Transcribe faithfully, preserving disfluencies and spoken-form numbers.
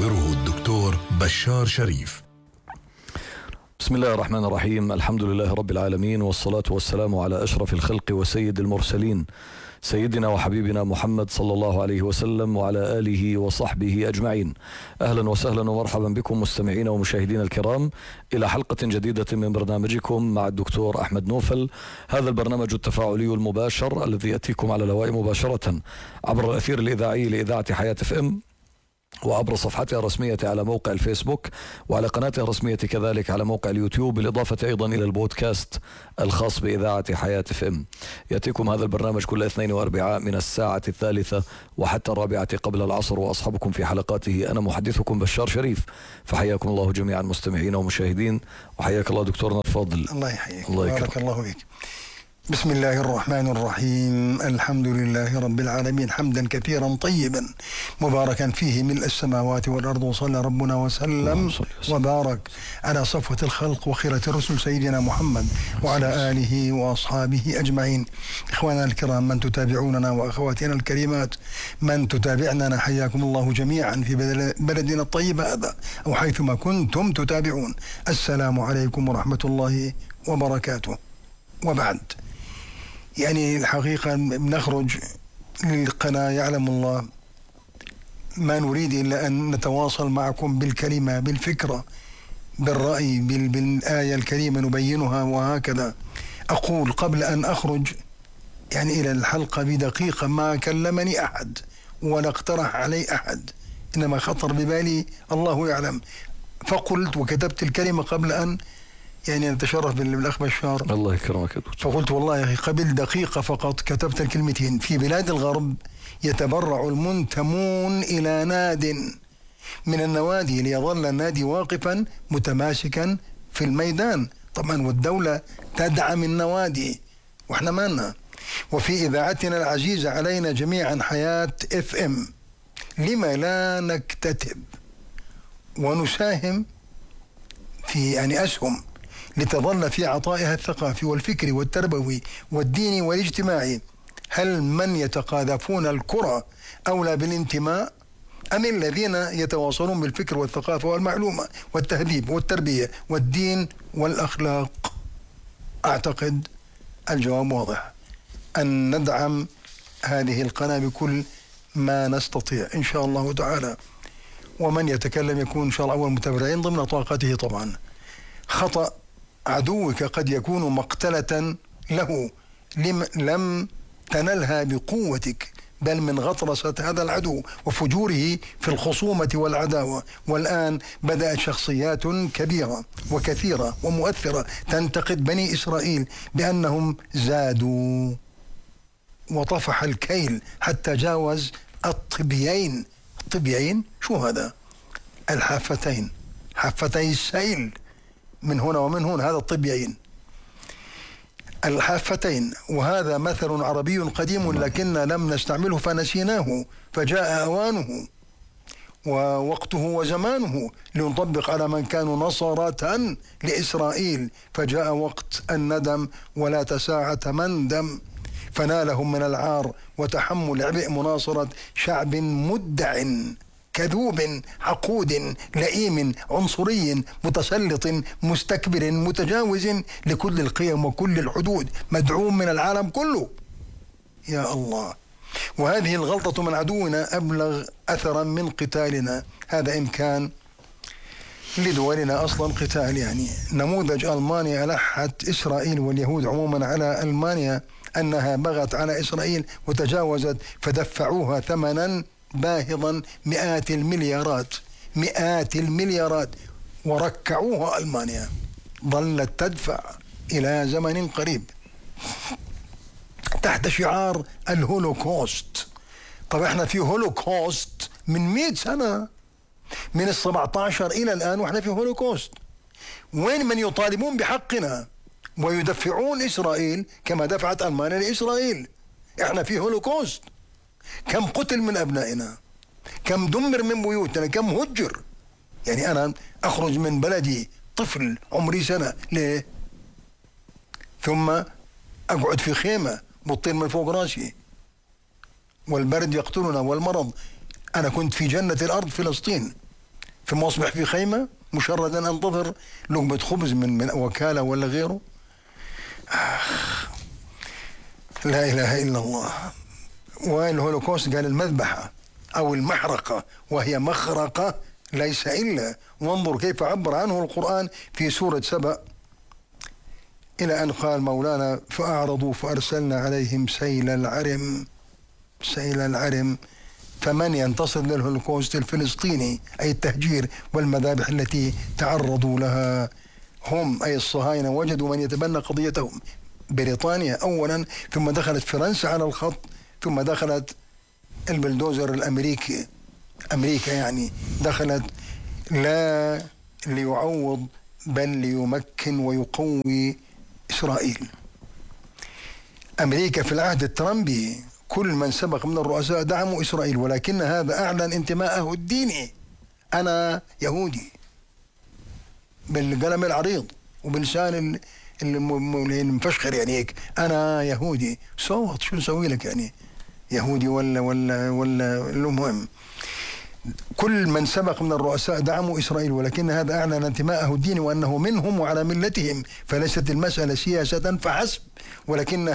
يحاوره الدكتور بشار شريف. بسم الله الرحمن الرحيم. الحمد لله رب العالمين، والصلاة والسلام على أشرف الخلق وسيد المرسلين، سيدنا وحبيبنا محمد صلى الله عليه وسلم وعلى آله وصحبه أجمعين. أهلا وسهلا ومرحبا بكم مستمعين ومشاهدين الكرام إلى حلقة جديدة من برنامجكم مع الدكتور أحمد نوفل. هذا البرنامج التفاعلي المباشر الذي يأتيكم على الهواء مباشرة عبر الأثير الإذاعي لإذاعة حياة اف ام، وعبر صفحتها الرسمية على موقع الفيسبوك، وعلى قناتها الرسمية كذلك على موقع اليوتيوب، بالإضافة أيضا إلى البودكاست الخاص بإذاعة حياة اف ام. يأتيكم هذا البرنامج كل اثنين وأربعاء من الساعة الثالثة وحتى الرابعة قبل العصر، وأصحابكم في حلقاته أنا محدثكم بشار شريف. فحياكم الله جميعا مستمعين ومشاهدين، وحياك الله دكتورنا الفاضل. الله يحييك. الله بارك الله فيك. بسم الله الرحمن الرحيم. الحمد لله رب العالمين، حمدا كثيرا طيبا مباركا فيه ملء السماوات والأرض، وصلى ربنا وسلم وبارك على صفوة الخلق وخيرة الرسل سيدنا محمد وعلى آله وأصحابه أجمعين. إخواننا الكرام، من تتابعوننا وأخواتنا الكريمات من تتابعننا، حياكم الله جميعا في بلدنا الطيب هذا أو حيثما كنتم تتابعون. السلام عليكم ورحمة الله وبركاته. وبعد، يعني الحقيقة بنخرج للقناة يعلم الله ما نريد إلا أن نتواصل معكم بالكلمة، بالفكرة، بالرأي، بالآية الكريمة نبينها. وهكذا أقول قبل أن أخرج يعني إلى الحلقة بدقيقة، ما كلمني أحد ولا اقترح علي أحد، إنما خطر ببالي الله يعلم، فقلت وكتبت الكلمة قبل أن يعني نتشرف بالأخ بشار. الله يكرمك. فقلت والله يا أخي قبل دقيقة فقط كتبت الكلمتين: في بلاد الغرب يتبرع المنتمون إلى ناد من النوادي ليظل النادي واقفا متماسكا في الميدان. طبعا والدولة تدعم النوادي وإحنا مالنا. وفي إذاعتنا العزيزة علينا جميعا حياة اف ام، لما لا نكتتب ونساهم في يعني أسهم لتظل في عطائها الثقافي والفكري والتربوي والديني والاجتماعي؟ هل من يتقاذفون الكرة أولى بالانتماء أم الذين يتواصلون بالفكر والثقافة والمعلومة والتهذيب والتربية والدين والأخلاق؟ أعتقد الجواب واضح، أن ندعم هذه القناة بكل ما نستطيع إن شاء الله تعالى. ومن يتكلم يكون إن شاء الله أول متبرعين ضمن طاقته. طبعا خطأ عدوك قد يكون مقتلة له لم, لم تنلها بقوتك، بل من غطرسة هذا العدو وفجوره في الخصومة والعداوة. والآن بدأت شخصيات كبيرة وكثيرة ومؤثرة تنتقد بني إسرائيل بأنهم زادوا، وطفح الكيل حتى جاوز الطبيين. الطبيين شو هذا؟ الحافتين، حافتي السيل من هنا ومن هنا، هذا الطبيعين الحافتين. وهذا مثل عربي قديم لكن لم نستعمله فنسيناه، فجاء أوانه ووقته وزمانه لنطبق على من كانوا نصرة لإسرائيل. فجاء وقت الندم ولا تساعة مندم، فنالهم من العار وتحمل عبء مناصرة شعب مدع كذوب عقود لئيم عنصري متسلط مستكبر متجاوز لكل القيم وكل الحدود، مدعوم من العالم كله. يا الله. وهذه الغلطة من عدونا أبلغ أثرا من قتالنا. هذا إن كان لدولنا أصلا قتال. يعني نموذج ألمانيا ألحت إسرائيل واليهود عموما على ألمانيا أنها بغت على إسرائيل وتجاوزت، فدفعوها ثمنا باهظا مئات المليارات مئات المليارات وركعوها ألمانيا، ظلت تدفع إلى زمن قريب تحت شعار الهولوكوست. طب احنا في هولوكوست من مئة سنة، من السبعة عشر إلى الآن وإحنا في هولوكوست. وين من يطالبون بحقنا ويدفعون إسرائيل كما دفعت ألمانيا لإسرائيل؟ إحنا في هولوكوست. كم قتل من أبنائنا، كم دمر من بيوتنا، كم هجر. يعني أنا أخرج من بلدي طفل عمري سنة، ليه؟ ثم أقعد في خيمة بتطير من فوق راسي والبرد يقتلنا والمرض. أنا كنت في جنة الأرض فلسطين ثم أصبح في خيمة مشرد أن أنتظر لقمة خبز من من وكالة ولا غيره. آخ. لا إله إلا الله. والهولوكوست قال المذبحة أو المحرقة، وهي مخرقة ليس إلا. وانظر كيف عبر عنه القرآن في سورة سبأ، إلى أن قال مولانا فأعرضوا فأرسلنا عليهم سيل العرم. سيل العرم. فمن ينتصر للهولوكوست؟ الفلسطيني، أي التهجير والمذابح التي تعرضوا لها. هم أي الصهاينة وجدوا من يتبنى قضيتهم. بريطانيا أولا، ثم دخلت فرنسا على الخط، ثم دخلت البلدوزر الأمريكي، أمريكا يعني دخلت، لا ليعوض بل ليمكن ويقوي إسرائيل. أمريكا في العهد الترامبي كل من سبق من الرؤساء دعموا إسرائيل، ولكن هذا أعلن انتماءه الديني. أنا يهودي بالقلم العريض وبلسان المفشخر يعني هيك، أنا يهودي. صوت شو نسوي لك يعني يهودي ولا ولا ولا المهم. كل من سبق من الرؤساء دعموا إسرائيل، ولكن هذا أعلن انتماءه الديني وأنه منهم وعلى ملتهم، فليست المسألة سياسة فحسب، ولكن